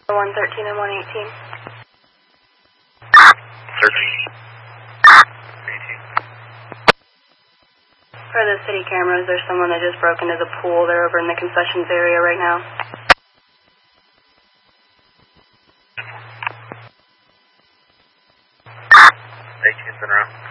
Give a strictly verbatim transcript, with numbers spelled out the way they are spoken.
one thirteen and one eighteen. thirteen. eighteen. For the city cameras, there's someone that just broke into the pool. They're over in the concessions area right now. eighteen's in route.